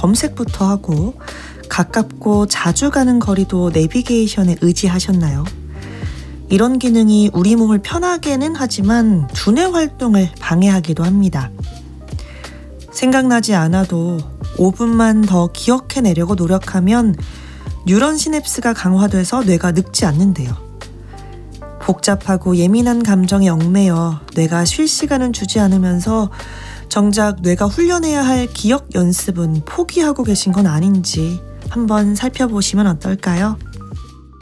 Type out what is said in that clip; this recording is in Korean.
검색부터 하고 가깝고 자주 가는 거리도 내비게이션에 의지하셨나요? 이런 기능이 우리 몸을 편하게는 하지만 두뇌 활동을 방해하기도 합니다. 생각나지 않아도 5분만 더 기억해내려고 노력하면 뉴런 시냅스가 강화돼서 뇌가 늙지 않는데요. 복잡하고 예민한 감정에 얽매여 뇌가 쉴 시간은 주지 않으면서 정작 뇌가 훈련해야 할 기억 연습은 포기하고 계신 건 아닌지 한번 살펴보시면 어떨까요?